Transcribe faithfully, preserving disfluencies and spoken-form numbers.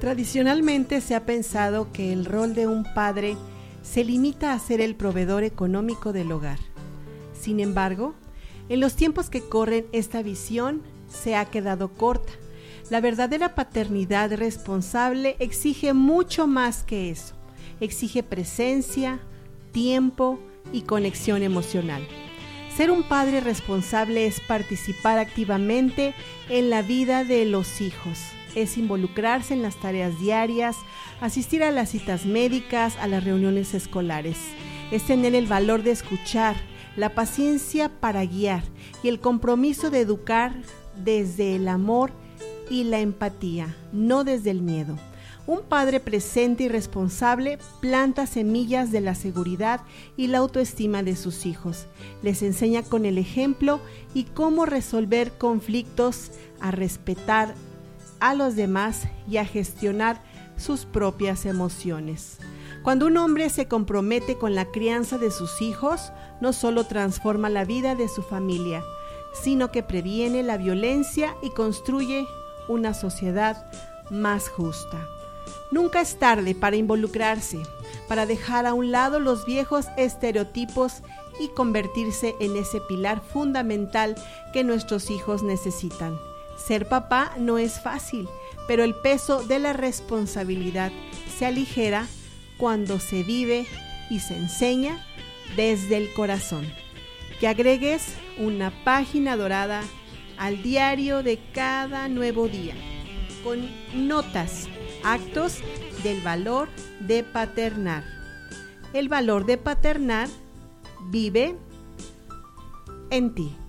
Tradicionalmente se ha pensado que el rol de un padre se limita a ser el proveedor económico del hogar. Sin embargo, en los tiempos que corren esta visión se ha quedado corta. La verdadera paternidad responsable exige mucho más que eso. Exige presencia, tiempo y conexión emocional. Ser un padre responsable es participar activamente en la vida de los hijos. Es involucrarse en las tareas diarias, asistir a las citas médicas, a las reuniones escolares. Es tener el valor de escuchar, la paciencia para guiar y el compromiso de educar desde el amor y la empatía, no desde el miedo. Un padre presente y responsable planta semillas de la seguridad y la autoestima de sus hijos. Les enseña con el ejemplo y cómo resolver conflictos, a respetar a los demás y a gestionar sus propias emociones. Cuando un hombre se compromete con la crianza de sus hijos, no solo transforma la vida de su familia, sino que previene la violencia y construye una sociedad más justa. Nunca es tarde para involucrarse, para dejar a un lado los viejos estereotipos y convertirse en ese pilar fundamental que nuestros hijos necesitan. Ser papá no es fácil, pero el peso de la responsabilidad se aligera cuando se vive y se enseña desde el corazón. Que agregues una página dorada al diario de cada nuevo día, con notas, actos del valor de paternar. El valor de paternar vive en ti.